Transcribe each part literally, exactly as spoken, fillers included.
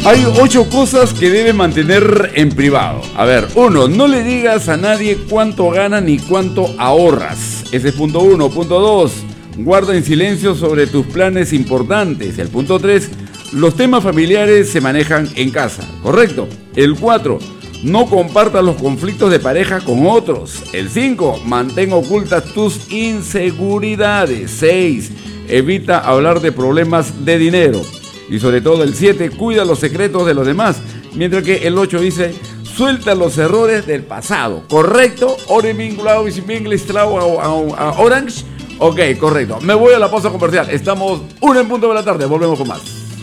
Hay ocho cosas que debes mantener en privado. A ver, uno, no le digas a nadie cuánto ganas ni cuánto ahorras. Ese es punto uno. Punto dos, guarda en silencio sobre tus planes importantes. El punto tres, los temas familiares se manejan en casa. Correcto. El cuatro, no compartas los conflictos de pareja con otros. El cinco, mantén ocultas tus inseguridades. seis, evita hablar de problemas de dinero. Y sobre todo el siete, cuida los secretos de los demás. Mientras que el ocho dice, suelta los errores del pasado. ¿Correcto? Orange. Ok, correcto. Me voy a la pausa comercial. Estamos una en punto de la tarde. Volvemos con más.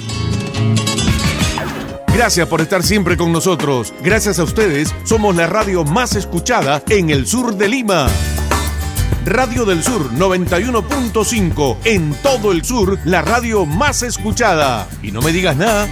Gracias por estar siempre con nosotros. Gracias a ustedes, somos la radio más escuchada en el sur de Lima. Radio del Sur noventa y uno punto cinco, en todo el sur, la radio más escuchada. Y no me digas nada.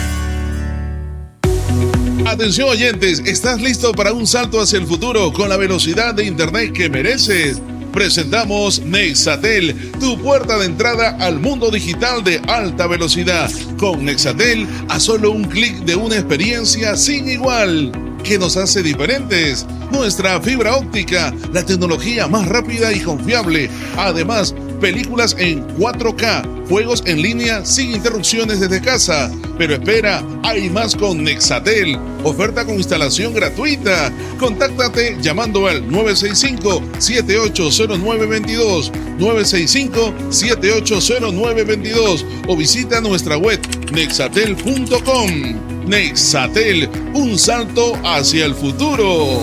Atención oyentes, ¿estás listo para un salto hacia el futuro con la velocidad de internet que mereces? Presentamos Nexatel, tu puerta de entrada al mundo digital de alta velocidad. Con Nexatel, a solo un clic de una experiencia sin igual. ¿Qué nos hace diferentes? Nuestra fibra óptica, la tecnología más rápida y confiable. Además, películas en cuatro K, juegos en línea sin interrupciones desde casa. Pero espera, hay más con Nexatel. Oferta con instalación gratuita. Contáctate llamando al nueve seis cinco, siete ocho cero nueve dos dos, nueve seis cinco, siete ocho cero nueve dos dos o visita nuestra web nexatel punto com. Nexatel, un salto hacia el futuro.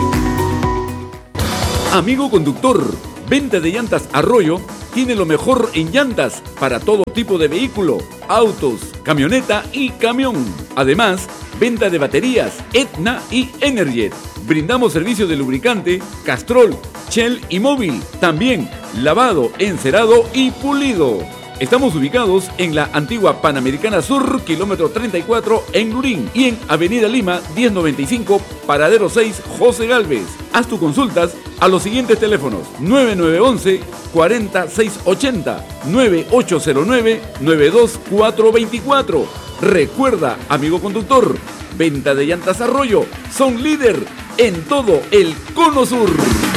Amigo conductor, Venta de Llantas Arroyo tiene lo mejor en llantas para todo tipo de vehículo, autos, camioneta y camión. Además, venta de baterías, Etna y Energet. Brindamos servicio de lubricante, Castrol, Shell y Móvil. También lavado, encerado y pulido. Estamos ubicados en la antigua Panamericana Sur, kilómetro treinta y cuatro, en Lurín, y en Avenida Lima, diez noventa y cinco, Paradero seis, José Gálvez. Haz tus consultas a los siguientes teléfonos: nueve nueve uno uno, cuatro seis ocho cero, nueve ocho cero nueve, nueve dos cuatro dos cuatro. Recuerda, amigo conductor, Venta de Llantas Arroyo son líder en todo el Cono Sur.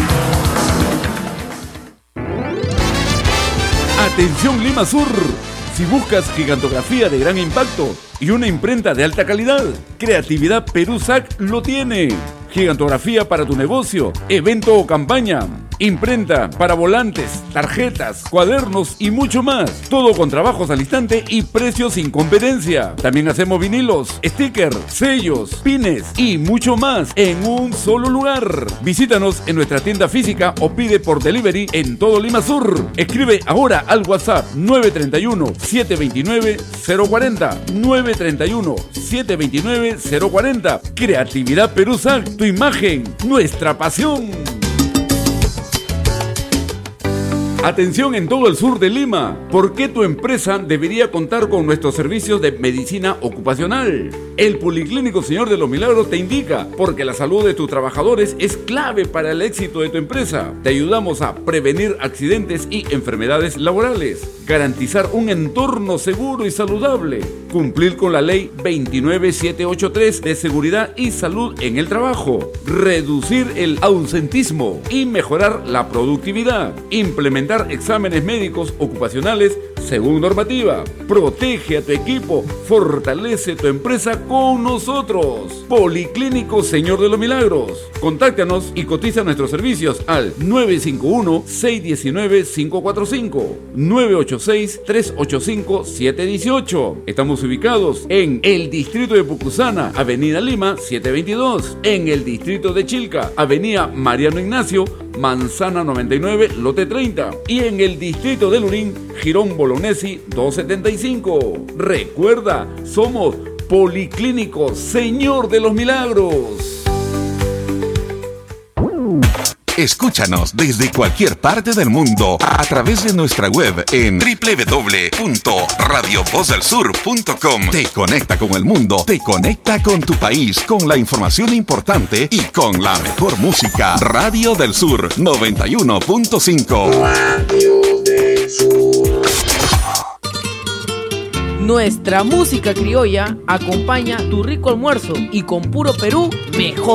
Atención Lima Sur, si buscas gigantografía de gran impacto y una imprenta de alta calidad, Creatividad Perú S A C lo tiene. Gigantografía para tu negocio, evento o campaña, imprenta para volantes, tarjetas, cuadernos y mucho más. Todo con trabajos al instante y precios sin competencia. También hacemos vinilos, stickers, sellos, pines y mucho más en un solo lugar. Visítanos en nuestra tienda física o pide por delivery en todo Lima Sur. Escribe ahora al WhatsApp nueve tres uno, siete dos nueve, cero cuatro cero, nueve tres uno, siete dos nueve, cero cuatro cero. Creatividad Perú S A C, tu imagen, nuestra pasión. Atención en todo el sur de Lima, ¿por qué tu empresa debería contar con nuestros servicios de medicina ocupacional? El Policlínico Señor de los Milagros te indica, porque la salud de tus trabajadores es clave para el éxito de tu empresa. Te ayudamos a prevenir accidentes y enfermedades laborales, garantizar un entorno seguro y saludable, cumplir con la ley veintinueve mil setecientos ochenta y tres de seguridad y salud en el trabajo, reducir el ausentismo y mejorar la productividad, implementar exámenes médicos ocupacionales según normativa. Protege a tu equipo, fortalece tu empresa con nosotros. Policlínico Señor de los Milagros. Contáctanos y cotiza nuestros servicios al nueve cinco uno, seis uno nueve, cinco cuatro cinco, nueve ocho seis, tres ocho cinco, siete uno ocho. Estamos ubicados en el distrito de Pucusana, Avenida Lima, setecientos veintidós. En el distrito de Chilca, Avenida Mariano Ignacio, Manzana noventa y nueve, lote treinta. Y en el distrito de Lurín, Girón Bolognesi doscientos setenta y cinco. Recuerda, somos Policlínico Señor de los Milagros. Escúchanos desde cualquier parte del mundo a través de nuestra web en doble u doble u doble u punto radio voz del sur punto com. Te conecta con el mundo, te conecta con tu país, con la información importante y con la mejor música. Radio del Sur noventa y uno punto cinco. Radio del Sur. Nuestra música criolla acompaña tu rico almuerzo y con puro Perú, mejor.